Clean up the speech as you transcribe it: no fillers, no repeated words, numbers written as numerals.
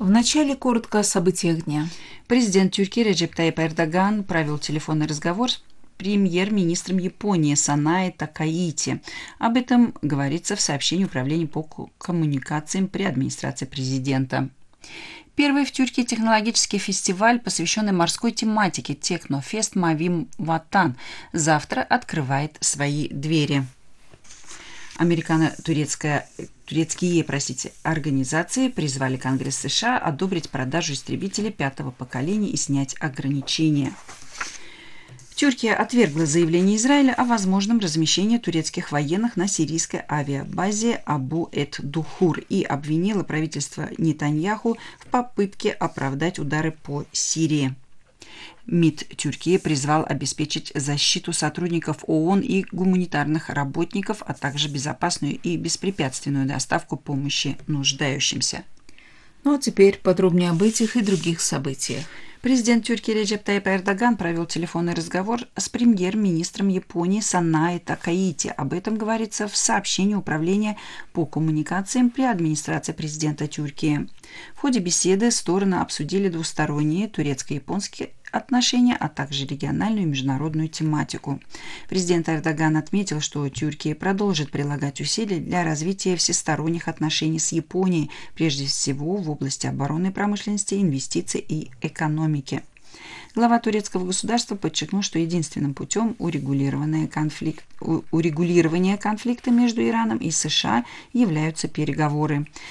Вначале коротко о событиях дня. Президент Тюркии Реджеп Тайип Эрдоган провел телефонный разговор с премьер-министром Японии Санае Такаити. Об этом говорится в сообщении Управления по коммуникациям при администрации президента. Первый в Тюркии технологический фестиваль, посвященный морской тематике Технофест Мавим Ватан, завтра открывает свои двери. Американо-турецкие организации призвали Конгресс США одобрить продажу истребителей 5-го поколения и снять ограничения. Турция отвергла заявление Израиля о возможном размещении турецких военных на сирийской авиабазе Абу-эт-Духур и обвинила правительство Нетаньяху в попытке оправдать удары по Сирии. МИД Тюркии призвал обеспечить защиту сотрудников ООН и гуманитарных работников, а также безопасную и беспрепятственную доставку помощи нуждающимся. Ну а теперь подробнее об этих и других событиях. Президент Тюркии Реджеп Тайип Эрдоган провел телефонный разговор с премьер-министром Японии Санае Такаити. Об этом говорится в сообщении Управления по коммуникациям при администрации президента Тюркии. В ходе беседы стороны обсудили двусторонние турецко-японские отношения, а также региональную и международную тематику. Президент Эрдоган отметил, что Тюркия продолжит прилагать усилия для развития всесторонних отношений с Японией, прежде всего в области оборонной промышленности, инвестиций и экономики. Глава турецкого государства подчеркнул, что единственным путем урегулирования конфликта между Ираном и США являются переговоры.